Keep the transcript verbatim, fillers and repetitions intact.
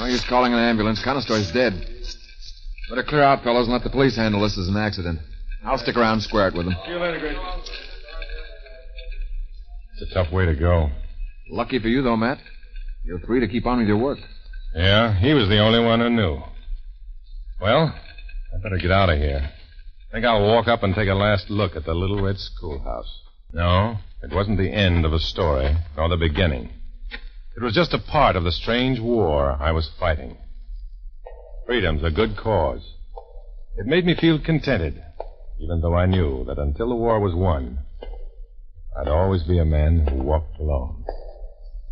No use calling an ambulance. Conestoy's dead. Better clear out, fellows, and let the police handle this as an accident. I'll stick around and square it with them. See you later, Gracie. It's a tough way to go. Lucky for you, though, Matt. You're free to keep on with your work. Yeah, he was the only one who knew. Well, I better get out of here. Think I'll walk up and take a last look at the Little Red Schoolhouse. No, it wasn't the end of a story, nor the beginning. It was just a part of the strange war I was fighting. Freedom's a good cause. It made me feel contented, even though I knew that until the war was won, I'd always be a man who walked alone.